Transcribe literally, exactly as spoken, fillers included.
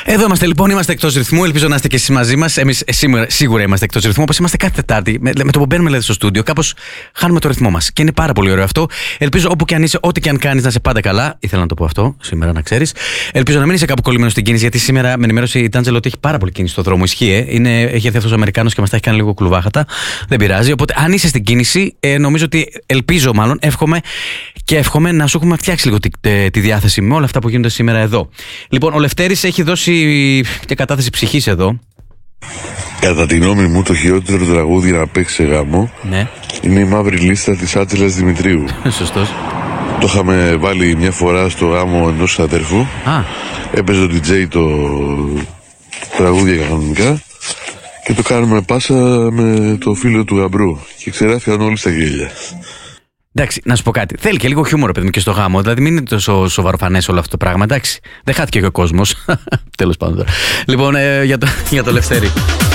Εδώ είμαστε λοιπόν, είμαστε εκτός ρυθμού. Ελπίζω να είστε και εσείς μαζί μας. Εμείς σίγουρα, σίγουρα είμαστε εκτός ρυθμού, όπως είμαστε κάθε Τετάρτη. Με, με το που μπαίνουμε δηλαδή, στο στούντιο, κάπως χάνουμε το ρυθμό μας. Και είναι πάρα πολύ ωραίο αυτό. Ελπίζω όπου και αν είσαι, ό,τι και αν κάνεις, να είσαι πάντα καλά. Ήθελα να το πω αυτό σήμερα, να ξέρεις. Ελπίζω να μην είσαι κάπου κολλημένο στην κίνηση, γιατί σήμερα με ενημέρωσε η Τάντζελο ότι έχει πάρα πολύ κίνηση στο δρόμο. Ισχύει, ε. Είναι, έχει έρθει αυτός ο Αμερικάνος και μας τα έχει κάνει λίγο κλουβάχατα. Δεν πειράζει. Οπότε αν είσαι στην κίνηση, ε, νομίζω ότι ελπίζω μάλλον, εύχομαι και εύχομαι να σου έχουμε φτιάξει λίγο τη, τη, τη διάθεση με όλα αυτά που γίνονται σήμερα εδώ. Λοιπόν, ο Λευτέρης έχει δώσει και κατάθεση ψυχής εδώ. Κατά τη γνώμη μου, το χειρότερο τραγούδι να παίξει σε γάμο, ναι, είναι η Μαύρη Λίστα της Άτζελας Δημητρίου. Σωστός. Το είχαμε βάλει μια φορά στο γάμο ενός αδερφού. Α. Έπαιζε ο ντι τζέι το τραγούδια κανονικά και το κάνουμε πάσα με το φίλο του γαμπρού. Και ξεράφηκαν όλοι στα γέλια. Εντάξει, να σου πω κάτι. Θέλει και λίγο χιούμορ, παιδί μου, και στο γάμο. Δηλαδή, μην είναι τόσο σοβαροφανές όλο αυτό το πράγμα. Εντάξει, δεν χάθηκε και ο κόσμος. Τέλος πάντων. Λοιπόν, ε, για, το, για το Λευτέρη.